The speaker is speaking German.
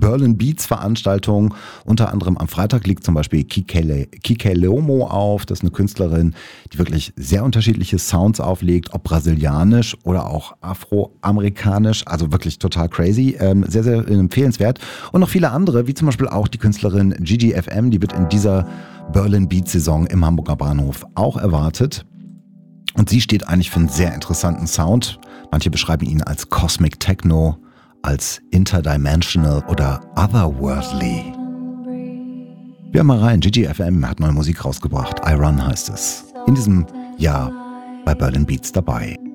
Berlin Beats Veranstaltungen. Unter anderem am Freitag liegt zum Beispiel Kike Leomo auf. Das ist eine Künstlerin, die wirklich sehr unterschiedliche Sounds auflegt, ob brasilianisch oder auch afroamerikanisch. Also wirklich total crazy. Sehr, sehr empfehlenswert. Und noch viele andere, wie zum Beispiel auch die Künstlerin Gigi FM, die wird in dieser Berlin Beats Saison im Hamburger Bahnhof auch erwartet. Und sie steht eigentlich für einen sehr interessanten Sound. Manche beschreiben ihn als Cosmic Techno, als Interdimensional oder Otherworldly. Wir haben mal rein, Gigi FM hat neue Musik rausgebracht. I Run heißt es. In diesem Jahr bei Berlin Beats dabei.